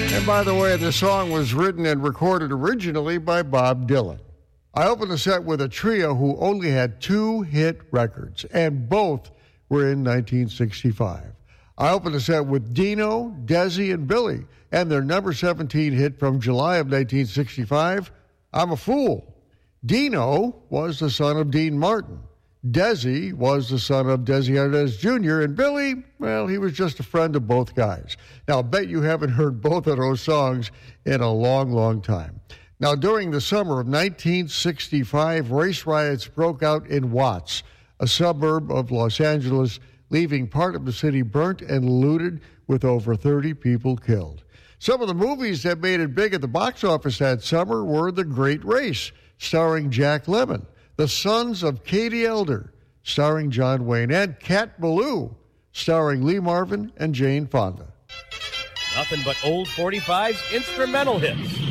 And by the way, the song was written and recorded originally by Bob Dylan. I opened the set with a trio who only had 2 hit records, and both were in 1965. I opened the set with Dino, Desi, and Billy, and their number 17 hit from July of 1965, I'm a Fool. Dino was the son of Dean Martin. Desi was the son of Desi Arnaz Jr., and Billy, well, he was just a friend of both guys. Now, I'll bet you haven't heard both of those songs in a long, long time. Now, during the summer of 1965, race riots broke out in Watts, a suburb of Los Angeles, leaving part of the city burnt and looted with over 30 people killed. Some of the movies that made it big at the box office that summer were The Great Race, starring Jack Lemmon, The Sons of Katie Elder, starring John Wayne, and Cat Ballou, starring Lee Marvin and Jane Fonda. Nothing but old 45's instrumental hits.